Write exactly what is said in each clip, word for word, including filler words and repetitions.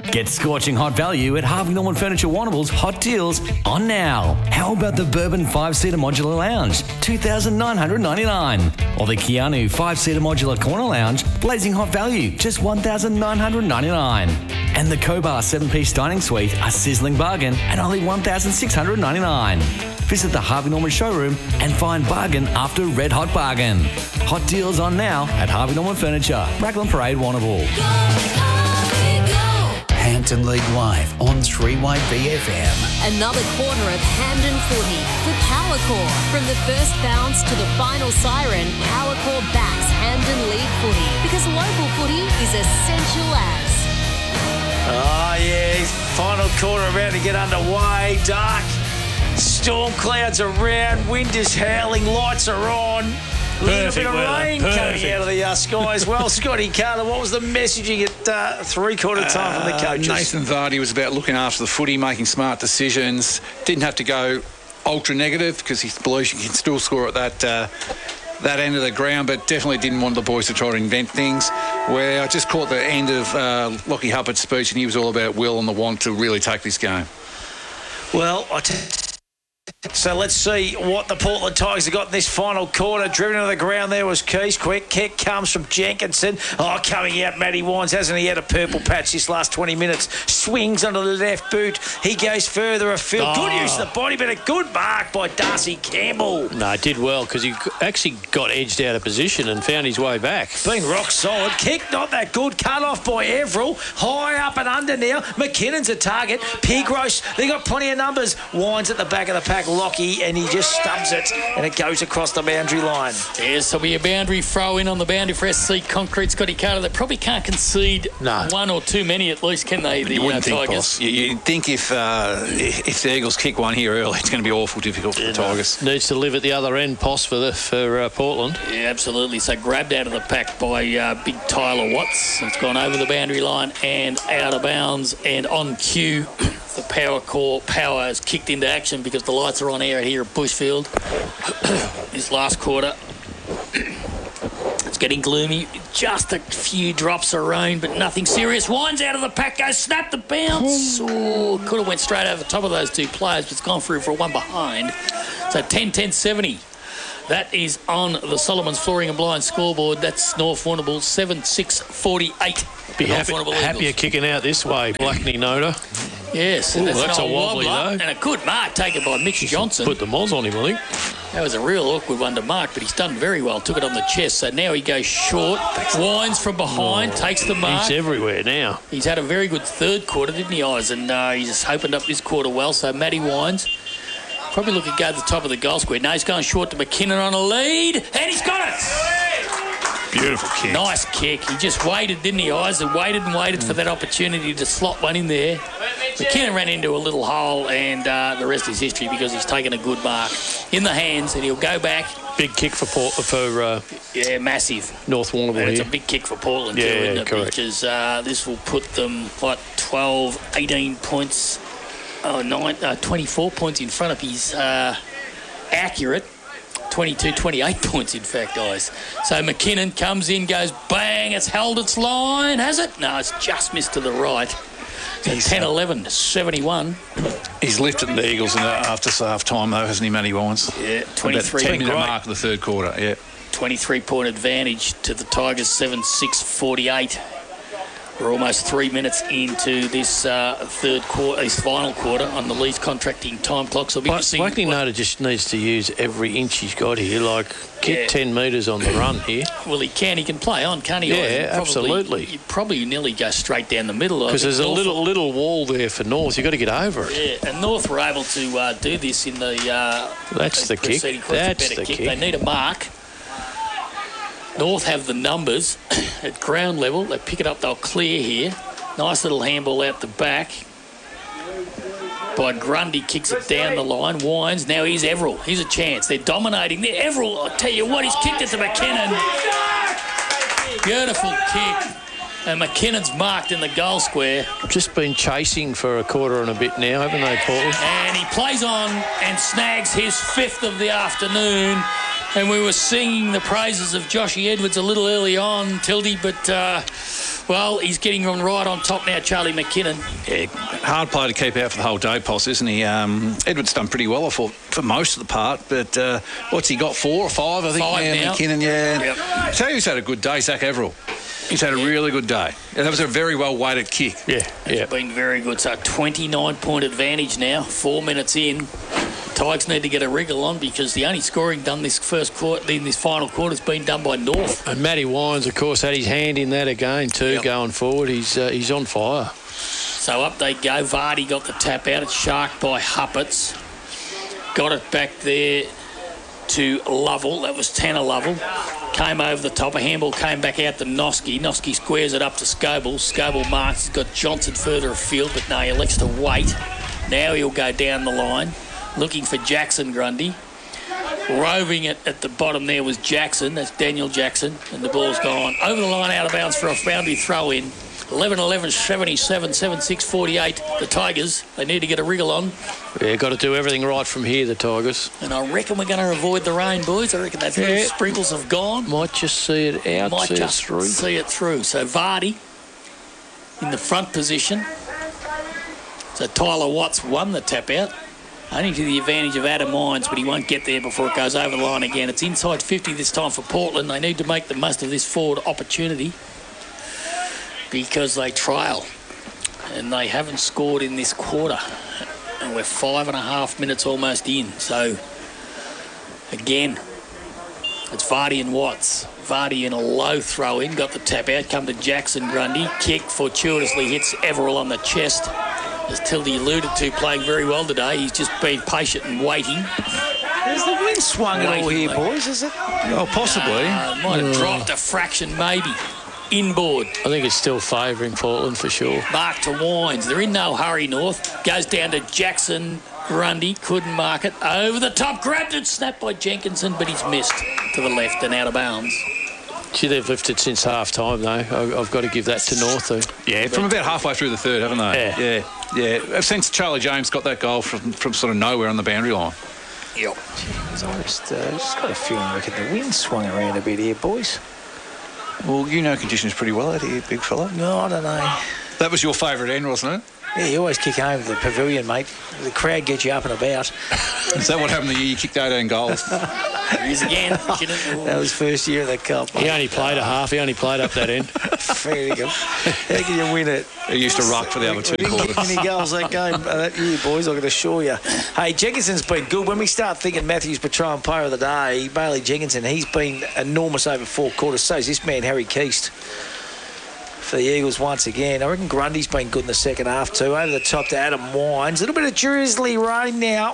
Get scorching hot value at Harvey Norman Furniture Warrnambool's hot deals on now. How about the Bourbon five-seater modular lounge, two thousand nine hundred ninety-nine dollars. Or the Keanu five-seater modular corner lounge, blazing hot value, just one thousand nine hundred ninety-nine dollars. And the Cobar seven-piece dining suite, a sizzling bargain at only one thousand six hundred ninety-nine dollars. Visit the Harvey Norman showroom and find bargain after red hot bargain. Hot deals on now at Harvey Norman Furniture, Raglan Parade, Warrnambool. Hampton League Live on three Y B F M. Another quarter of Hampden footy. The Power Core. From the first bounce to the final siren, Power Core backs Hampden League footy because local footy is essential as. Oh, yeah, final quarter about to get underway. Dark. Storm clouds around, wind is howling, lights are on. A little bit of rain coming out of the uh, sky as well. Scotty Carter, what was the messaging at uh, three-quarter time from the coaches? Uh, Nathan Vardy was about looking after the footy, making smart decisions. Didn't have to go ultra-negative because he believes you can still score at that uh, that end of the ground, but definitely didn't want the boys to try to invent things. Where I just caught the end of uh, Lockie Hubbard's speech, and he was all about will and the want to really take this game. Well, I t- So let's see what the Portland Tigers have got in this final quarter. Driven to the ground there was Keys. Quick kick comes from Jenkinson. Oh, coming out, Matty Wines. Hasn't he had a purple patch this last twenty minutes? Swings onto the left boot. He goes further afield. Oh. Good use of the body, but a good mark by Darcy Campbell. No, did well because he actually got edged out of position and found his way back. Been rock solid. Kick not that good. Cut off by Everell. High up and under now. McKinnon's a target. Pigros. They got plenty of numbers. Wines at the back of the pack. Lockie, and he just stubs it, and it goes across the boundary line. Yes, there'll be a boundary throw in on the boundary for S C Concrete. Scotty Carter, they probably can't concede no. one or too many at least, can they, the you wouldn't uh, think, Tigers? Boss. You, you'd think if, uh, if the Eagles kick one here early, it's going to be awful difficult for yeah, the Tigers. Needs to live at the other end, Poss, for, the, for uh, Portland. Yeah, absolutely. So grabbed out of the pack by uh, big Tyler Watts. It's gone over the boundary line and out of bounds, and on cue, the Power Core power has kicked into action because the lights are on air here at Bushfield. This last quarter, it's getting gloomy. Just a few drops of rain, but nothing serious. Wines out of the pack, goes snap the bounce. Oh, could have went straight over the top of those two players, but it's gone through for a one behind. So ten ten seventy. That is on the Solomon's Flooring and Blind scoreboard. That's North Warrnambool seven six forty-eight. Be happy, happier kicking out this way, Blackney Noda. Yes, Ooh, that's, that's a wobbly though. And a good mark taken by Mitch Johnson. Put the moz on him, I think. That was a real awkward one to mark, but he's done very well. Took it on the chest, so now he goes short. Wines from behind, oh, takes the mark. He's everywhere now. He's had a very good third quarter, didn't he, Eyes? And uh, he's just opened up this quarter well. So Matty Wines probably looking to go to the top of the goal square. Now he's going short to McKinnon on a lead, and he's got it. Beautiful kick. Nice kick. He just waited, didn't he, Eyes? And waited and waited mm. for that opportunity to slot one in there. McKinnon ran into a little hole, and uh, the rest is history because he's taken a good mark in the hands, and he'll go back. Big kick for Port, for uh, yeah, massive. North Warrnambool here. It's a big kick for Portland yeah, too, isn't yeah, it? Correct. Because uh, this will put them what twelve, eighteen points, oh nine, uh, twenty-four points in front of his uh, accurate. twenty-two, twenty-eight points, in fact, guys. So McKinnon comes in, goes bang, it's held its line, has it? No, it's just missed to the right. So ten eleven, seventy-one. He's lifted the Eagles in the after half time, though, hasn't he, Matty Wines? Yeah, twenty-three. About ten minute mark of the third quarter, yeah. twenty-three point advantage to the Tigers, seven six forty-eight. We're almost three minutes into this uh, third quarter, this final quarter on the least contracting time clock. So Blackney Noda just needs to use every inch he's got here, like get yeah. ten metres on the run here. Well, he can. He can play on, can't he? Yeah, probably, absolutely. You probably nearly go straight down the middle. Because there's a little little wall there for North. You've got to get over it. Yeah, and North were able to uh, do this in the. Uh, That's the kick. That's the kick. kick. They need a mark. North have the numbers at ground level. They pick it up, they'll clear here. Nice little handball out the back. By Grundy, kicks it down the line. Wines, now here's Everell. Here's a chance. They're dominating. They're Everell, I tell you what, he's kicked it to McKinnon. Beautiful kick. And McKinnon's marked in the goal square. Just been chasing for a quarter and a bit now, haven't they, Paul? And he plays on and snags his fifth of the afternoon. And we were singing the praises of Joshy Edwards a little early on, Tildy, but uh, Well, he's getting on right on top now, Charlie McKinnon. Yeah, hard player to keep out for the whole day, Poss, isn't he? Um, Edward's done pretty well, I thought, for most of the part, but uh, what's he got, four or five, I think, Five now, now. McKinnon, yeah. Yep. Tell you who's had a good day, Zach Everall. He's had a really good day. And that was a very well-weighted kick. Yeah, yeah. It's been very good. So twenty-nine point advantage now, four minutes in. Tigers need to get a wriggle on because the only scoring done this first quarter, in this final quarter, has been done by North. And Matty Wines, of course, had his hand in that again too, Yep. going forward. He's uh, he's on fire. So up they go. Vardy got the tap out. It's sharked by Huppets. Got it back there to Lovell. That was Tanner Lovell. Came over the top. A handball came back out to Noski. Noski squares it up to Scoble. Scoble marks. He's got Johnson further afield, but no, he elects to wait. Now he'll go down the line, looking for Jackson Grundy. Roving it at the bottom there was Jackson. That's Daniel Jackson. And the ball's gone over the line, out of bounds for a boundary throw in. eleven eleven seventy-seven, seven six forty-eight. The Tigers, they need to get a wriggle on. Yeah, got to do everything right from here, the Tigers. And I reckon we're going to avoid the rain, boys. I reckon those little Yeah. sprinkles have gone. Might just see it out, Might see just it through. see it through. So Vardy in the front position. So Tyler Watts won the tap out. Only to the advantage of Adam Wines, but he won't get there before it goes over the line again. It's inside fifty this time for Portland. They need to make the most of this forward opportunity because they trail. And they haven't scored in this quarter. And we're five and a half minutes almost in. So, again, it's Vardy and Watts. Vardy in a low throw in, got the tap out, come to Jackson Grundy. Kick fortuitously hits Everall on the chest. As Tildy alluded to, playing very well today. He's just been patient and waiting. Has the wind swung at all here, boys, is it? Oh, possibly. Uh, might have dropped a fraction, maybe. Inboard. I think it's still favouring Portland for sure. Mark to Wines. They're in no hurry, North. Goes down to Jackson Grundy. Couldn't mark it. Over the top. Grabbed it. Snapped by Jenkinson, but he's missed to the left and out of bounds. Gee, they've lifted since half time, though. I- I've got to give that to North, though. Yeah, from about halfway through the third, haven't they? Yeah. Yeah, yeah. Since Charlie James got that goal from, from sort of nowhere on the boundary line. Yep. I just, uh, just got a feeling I reckon the wind swung around a bit here, boys. Well, you know conditions pretty well out here, big fella. No, I don't know. That was your favourite end, wasn't it? Yeah, you always kick home to the pavilion, mate. The crowd gets you up and about. Is that what happened the year you kicked eighteen goals? There he is again. That was first year of the cup. He only played a half. He only played up that end. Fair dinkum. How can you win it? He used to ruck for the other two We didn't quarters. get many goals that game uh, that year, boys, I can assure you. Hey, Jenkinson's been good. When we start thinking Matthews Patron player of the day, Bailey Jenkinson, he's been enormous over four quarters. So is this man, Harry Keast, for the Eagles once again. I reckon Grundy's been good in the second half too. Over the top to Adam Wines. A little bit of drizzly rain now.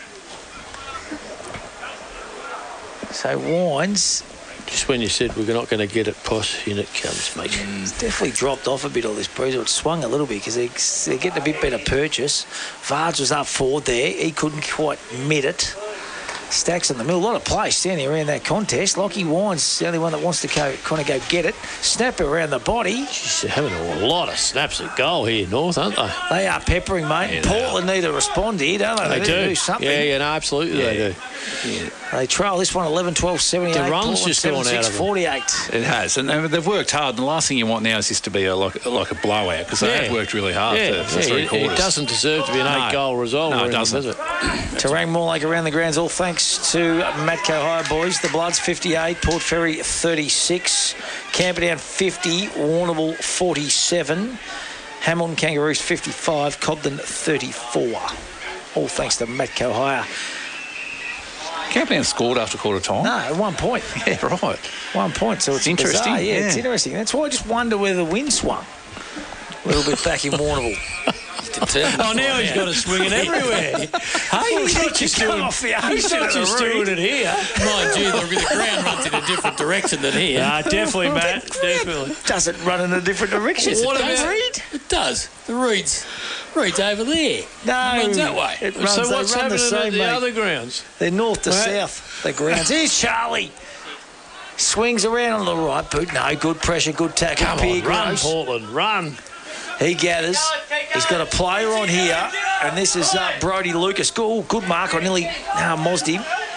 So Wines, Just when you said we're not going to get it, Poss, in it comes, mate. he's definitely dropped off a bit all this breeze. It swung a little bit because they're getting a bit better purchase. Vards was up forward there. He couldn't quite mit it. Stacks in the middle. A lot of play standing around that contest. Lockie Wine's the only one that wants to go, kind of go get it. Snap around the body. Jeez, they're having a lot of snaps at goal here, North, aren't they? They are peppering, mate. Yeah, they Portland need to respond here, don't they? They, need do. to do something. Yeah, yeah, no, absolutely they do. They trail this one eleven twelve seventy-eight. The run's Portland just gone out of them. forty-eight. It has, and uh, they've worked hard. And the last thing you want now is just to be a, like, like a blowout because they Yeah. have worked really hard Yeah, for, for yeah, three it, quarters. it doesn't deserve to be an No. eight-goal result. No, or it anything, doesn't. does it? Terang Moorlake around the grounds, all thanks to Matco Hire boys. The Bloods fifty-eight, Port Fairy thirty-six, Camperdown fifty, Warrnambool forty-seven, Hamilton Kangaroos fifty-five, Cobden thirty-four. All thanks to Matco Hire. Camperdown scored after quarter time. No, at one point. Yeah, right. One point, so it's Interesting, bizarre. Yeah, it's yeah. interesting. That's why I just wonder where the wind swung. A little bit back in Warrnambool. Oh, now he's got to swing it everywhere. Hey, He's not just doing, he's not just doing it here. Mind you, the, the ground runs in a different direction than here. Nah, definitely, Matt. Definitely. Doesn't run in a different direction. What It about does. Reed? It does. The Reed's, Reed's over there. No, It runs that way. It runs, So they what's run happening the same, at the mate. other grounds? They're north to Right. south, the grounds. Here's Charlie. Swings around on the right boot. No, good pressure, good tackle. Come Pierre on, run, Gross. Portland, run. He gathers. He's got a player on here, and this is uh, Brody Lucas. Good, good mark. I nearly uh, mozzed him.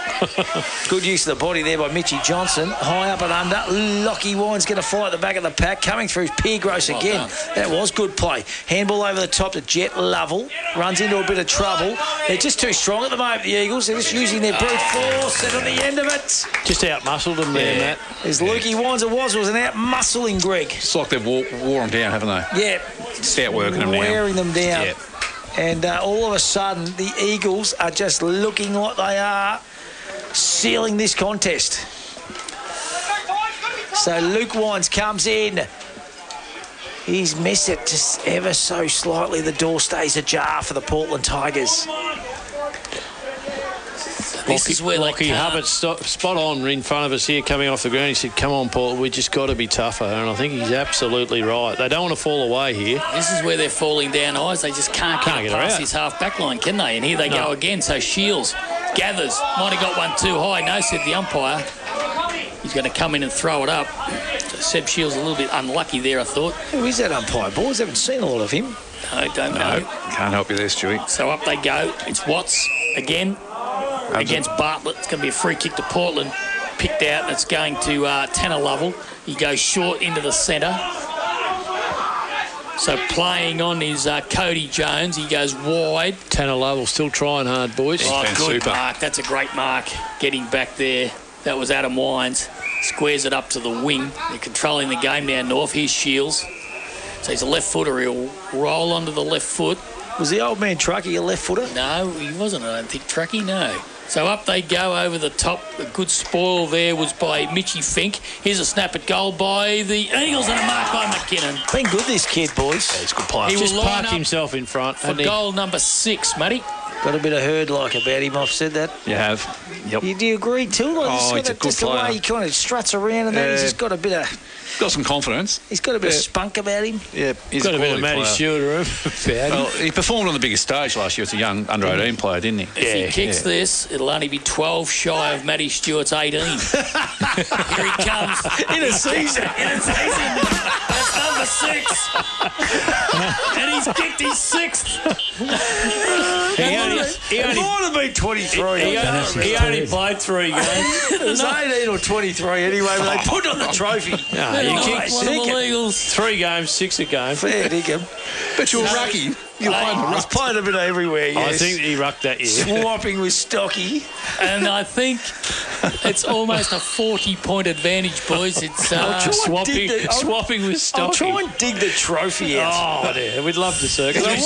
Good use of the body there by Mitchie Johnson. High up and under. Lockie Wine's going to fly at the back of the pack. Coming through Piergross Well again. done. That was good play. Handball over the top to Jet Lovell. Runs into a bit of trouble. They're just too strong at the moment, the Eagles. They're just using their brute force. And on the end of it, Just out-muscled them there, Matt. there's Lukey Wines. It was, was an out-muscling Greg. It's like they've wore, wore them down, haven't they? Yeah. Just outworking them now. Wearing them down. Yeah. And uh, all of a sudden, the Eagles are just looking like they are sealing this contest. So Luke Wines comes in. He's missed it just ever so slightly. The door stays ajar for the Portland Tigers. This is where Lockie they can't. Hubbard sto- spot on in front of us here coming off the ground. He said, come on, Paul, we just got to be tougher. And I think he's absolutely right. They don't want to fall away here. This is where they're falling down eyes. They just can't, Can't get get her past out. his half back line, can they? And here they No. go again. So Shields gathers. Might have got one too high. No, said the umpire. He's going to come in and throw it up. So Seb Shields a little bit unlucky there, I thought. Who is that umpire, boys? Haven't seen a lot of him. I don't No, know. can't help you there, Stewie. So up they go. It's Watts again against Bartlett. It's going to be a free kick to Portland. Picked out, and it's going to uh, Tanner Lovell. He goes short into the centre. So playing on is uh, Cody Jones. He goes wide. Tanner Lovell still trying hard, boys. Oh, been good super. mark. That's a great mark. Getting back there. That was Adam Wines. Squares it up to the wing. They're controlling the game now, North. Here's Shields. So he's a left footer. He'll roll onto the left foot. Was the old man Truckee a left footer? No, he wasn't, I don't think, Truckee, no. So up they go over the top. A good spoil there was by Mitchie Fink. Here's a snap at goal by the Eagles and a mark by McKinnon. Been good, this kid, boys. He's a good player. He Just will line parked up himself in front. for hasn't he? goal number six, Matty. Got a bit of herd-like about him. I've said that. You have. Yep. You, do you agree too? Like, Oh, he's got he's a that- good just the player. way he kind of struts around and that. He's Yeah. just got a bit of, Got some confidence. he's got a bit Yeah. of spunk about him. Yeah, he's Got a bit quality of Matty player. Stewart around. Well, he performed on the biggest stage last year as a young under eighteen player, didn't he? If he Yeah, kicks yeah. this, it'll only be twelve shy of Matty Stewart's eighteen. Here he comes. In a season. In a season. That's number six. And he's kicked his sixth. He only, he It only, might have been twenty-three. he only, he only played three games. It was eighteen or twenty-three anyway, but they put on the trophy. No, you Nice. kicked One of the Eagles. three games, six a game. Fair dinkum. But you're lucky. You're playing the I was ruck. playing a bit everywhere, yes. I think he rucked that year. Swapping with Stocky. And I think it's almost a forty-point advantage, boys. It's uh, I'll try and Swapping, dig the- I'll- swapping with I'll Stocky. try and dig the trophy out. Oh, dear. We'd love to, sir. 'cause